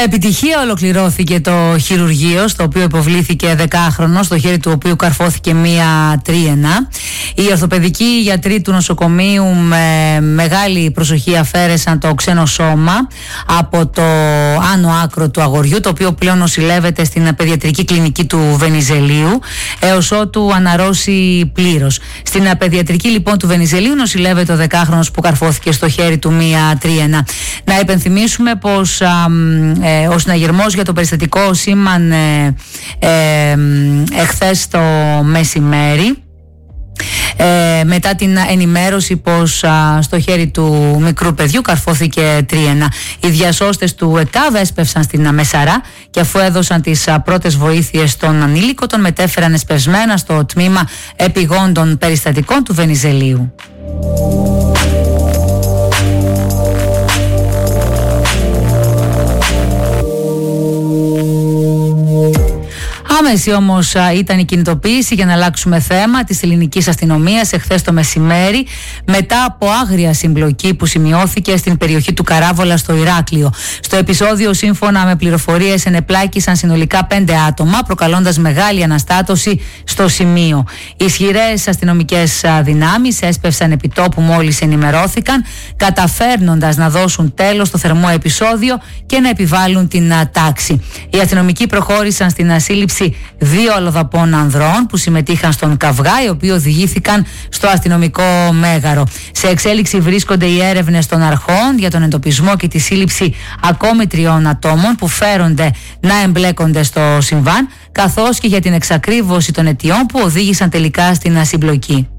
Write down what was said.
επιτυχία ολοκληρώθηκε το χειρουργείο, στο οποίο υποβλήθηκε 10χρονο, στο χέρι του οποίου καρφώθηκε μία τρίαινα. Οι ορθοπαιδικοί γιατροί του νοσοκομείου με μεγάλη προσοχή αφαίρεσαν το ξένο σώμα από το άνω άκρο του αγοριού, το οποίο πλέον νοσηλεύεται στην παιδιατρική κλινική του Βενιζελίου, έως ότου αναρρώσει πλήρως. Στην παιδιατρική λοιπόν του Βενιζελίου νοσηλεύεται ο 10χρονος που καρφώθηκε στο χέρι του μία τρίαινα. Να υπενθυμίσουμε πως ο συναγερμός για το περιστατικό σήμανε εχθές το μεσημέρι, μετά την ενημέρωση πως στο χέρι του μικρού παιδιού καρφώθηκε τρίαινα. Οι διασώστες του ΕΚΑΒ έσπευσαν στην Μεσαρά και αφού έδωσαν τις πρώτες βοήθειες στον ανήλικο, τον μετέφεραν εσπευσμένα στο τμήμα επιγόντων περιστατικών του Βενιζελίου. Άμεση όμως ήταν η κινητοποίηση, για να αλλάξουμε θέμα, της ελληνικής αστυνομίας εχθές το μεσημέρι, μετά από άγρια συμπλοκή που σημειώθηκε στην περιοχή του Καράβολα στο Ηράκλειο. Στο επεισόδιο, σύμφωνα με πληροφορίες, ενεπλάκησαν συνολικά 5 άτομα, προκαλώντας μεγάλη αναστάτωση στο σημείο. Ισχυρές αστυνομικές δυνάμεις έσπευσαν επί τόπου μόλις ενημερώθηκαν, καταφέρνοντας να δώσουν τέλος στο θερμό επεισόδιο και να επιβάλλουν την τάξη. Οι αστυνομικοί προχώρησαν στην σύλληψη 2 αλλοδαπών ανδρών που συμμετείχαν στον καυγά, οι οποίοι οδηγήθηκαν στο αστυνομικό μέγαρο. Σε εξέλιξη βρίσκονται οι έρευνες των αρχών για τον εντοπισμό και τη σύλληψη ακόμη 3 ατόμων που φέρονται να εμπλέκονται στο συμβάν, καθώς και για την εξακρίβωση των αιτιών που οδήγησαν τελικά στην συμπλοκή.